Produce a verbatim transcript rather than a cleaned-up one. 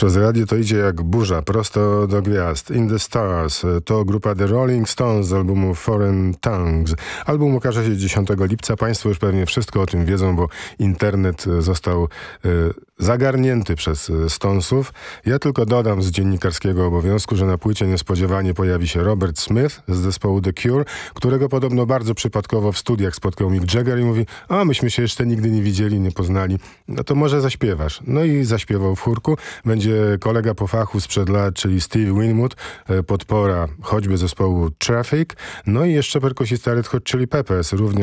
Przez radio to idzie jak burza, prosto do gwiazd. In the Stars to grupa The Rolling Stones z albumu Foreign Tongues. Album ukaże się dziesiątego lipca. Państwo już pewnie wszystko o tym wiedzą, bo internet został y, zagarnięty przez Stonesów. Ja tylko dodam z dziennikarskiego obowiązku, że na płycie niespodziewanie pojawi się Robert Smith z zespołu The Cure, którego podobno bardzo przypadkowo w studiach spotkał Mick Jagger i mówi: a myśmy się jeszcze nigdy nie widzieli, nie poznali. No to może zaśpiewasz. No i zaśpiewał w chórku. Będzie kolega po fachu sprzed lat, czyli Steve Winwood, podpora choćby zespołu Traffic. No i jeszcze perkusista Red Hot Chili Peppers, również